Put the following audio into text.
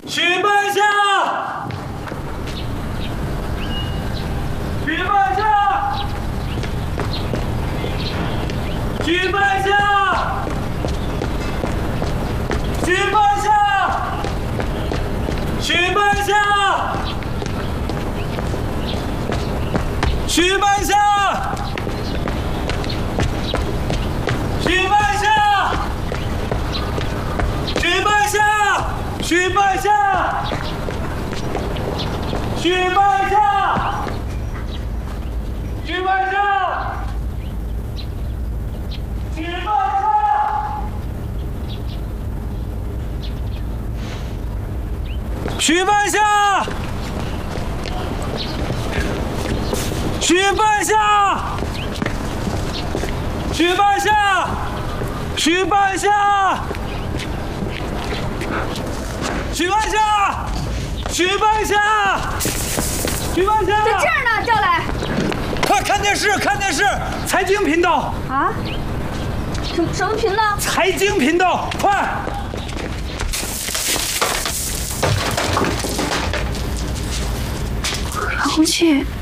去半夏，去半夏，去半夏，去半夏，去半夏，去半夏，去半夏，去半夏。 去半夏，去半夏，去半夏，去半夏，去半夏，去半夏，去半夏，去半夏。 去半夏，去半夏，去半夏， 在这儿呢，赵磊。 快看电视，看电视，财经频道啊？什么频道？ 财经频道，快！ 遥控器